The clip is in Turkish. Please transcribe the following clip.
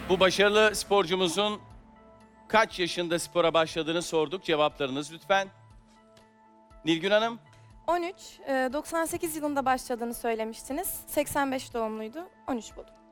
Bu başarılı sporcumuzun kaç yaşında spora başladığını sorduk. Cevaplarınız lütfen. Nilgün Hanım, 13, 98 yılında başladığını söylemiştiniz. 85 doğumluydu. 13 buldum.